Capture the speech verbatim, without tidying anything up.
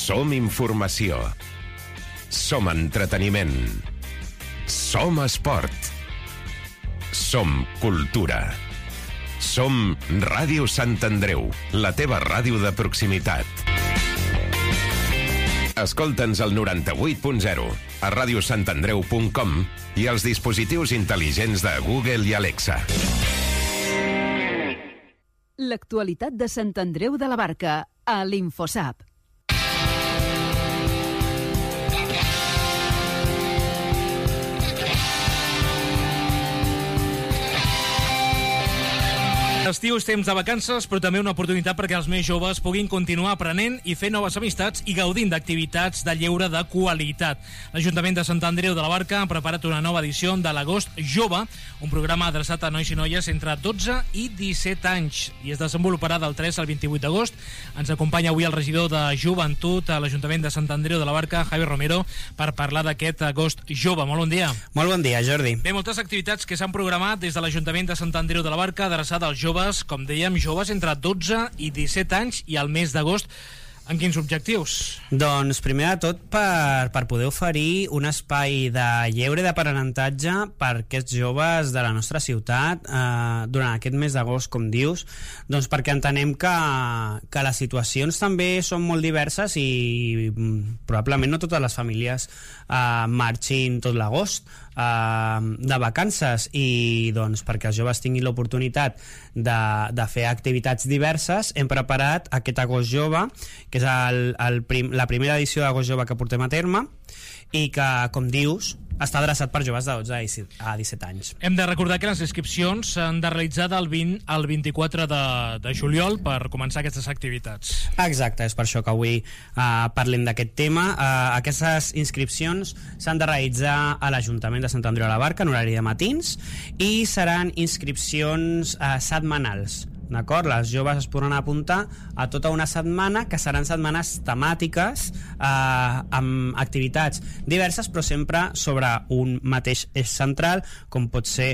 Som informació. Som entreteniment. Som esport. Som cultura. Som Ràdio Sant Andreu, la teva ràdio de proximitat. Escolta'ns al noranta-vuit punt zero, a radiosantandreu punt com i als dispositius intel·ligents de Google i Alexa. L'actualitat de Sant Andreu de la Barca, a l'Infosap. L'estiu és temps de vacances, però també una oportunitat perquè els més joves puguin continuar aprenent i fer noves amistats i gaudint d'activitats de lleure de qualitat. L'Ajuntament de Sant Andreu de la Barca ha preparat una nova edició de l'Agost Jove, un programa adreçat a nois i noies entre dotze i disset anys, i es desenvoluparà del tres al vint-i-vuit d'agost. Ens acompanya avui el regidor de Joventut a l'Ajuntament de Sant Andreu de la Barca, Javi Romero, per parlar d'aquest Agost Jove. Molt bon dia. Molt bon dia, Jordi. Bé, moltes activitats que s'han programat des de l'Ajuntament de Sant Andreu de la Barca adreçada als joves, com dèiem, joves entre dotze i disset anys, i al mes d'agost. En quins objectius? Doncs primer de tot per, per poder oferir un espai de lleure i d'aprenentatge per aquests joves de la nostra ciutat eh, durant aquest mes d'agost, com dius, doncs perquè entenem que, que les situacions també són molt diverses i mm, probablement no totes les famílies eh, marxin tot l'agost eh, de vacances, i doncs perquè els joves tinguin l'oportunitat de, de fer activitats diverses hem preparat aquest Agost Jove, que és el, el prim, la primera edició d'Agost Jove que portem a terme i que, com dius, està adreçat per joves de dotze a disset anys. Hem de recordar que les inscripcions s'han de realitzar del vint al vint-i-quatre de, de juliol per començar aquestes activitats. Exacte, és per això que avui uh, parlem d'aquest tema. Uh, aquestes inscripcions s'han de realitzar a l'Ajuntament de Sant Andreu de la Barca en horari de matins i seran inscripcions uh, setmanals. D'acord? Les joves es podran apuntar a tota una setmana, que seran setmanes temàtiques eh, amb activitats diverses, però sempre sobre un mateix eix central, com pot ser